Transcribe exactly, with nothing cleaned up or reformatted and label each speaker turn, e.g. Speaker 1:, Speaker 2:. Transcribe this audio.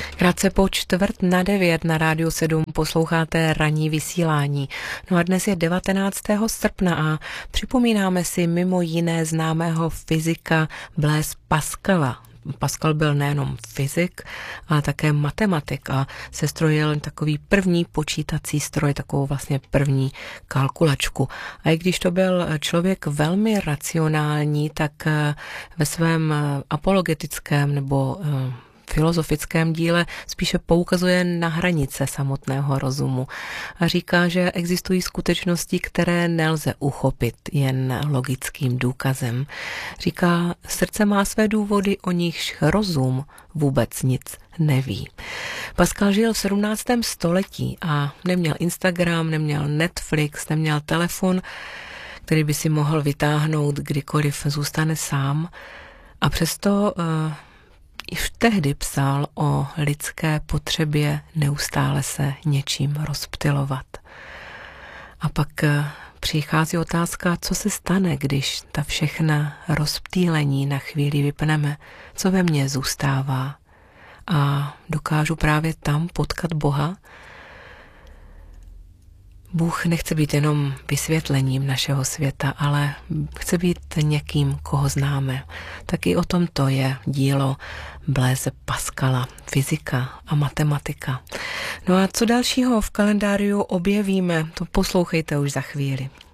Speaker 1: Krátce po čtvrt na devět na Rádiu sedm posloucháte ranní vysílání. No a dnes je devatenáctého srpna a připomínáme si mimo jiné známého fyzika Blaise Pascala. Pascal byl nejenom fyzik, ale také matematik a sestrojil takový první počítací stroj, takovou vlastně první kalkulačku. A i když to byl člověk velmi racionální, tak ve svém apologetickém nebo filozofickém díle spíše poukazuje na hranice samotného rozumu a říká, že existují skutečnosti, které nelze uchopit jen logickým důkazem. Říká, srdce má své důvody, o nichž rozum vůbec nic neví. Pascal žil v sedmnáctém století a neměl Instagram, neměl Netflix, neměl telefon, který by si mohl vytáhnout kdykoliv zůstane sám, a přesto uh, Již tehdy psal o lidské potřebě neustále se něčím rozptylovat. A pak přichází otázka, co se stane, když ta všechna rozptýlení na chvíli vypneme, co ve mně zůstává. A dokážu právě tam potkat Boha. Bůh nechce být jenom vysvětlením našeho světa, ale chce být někým, koho známe. Tak i o tom to je dílo Blaise Pascala, fyzika a matematika. No a co dalšího v kalendáriu objevíme, to poslouchejte už za chvíli.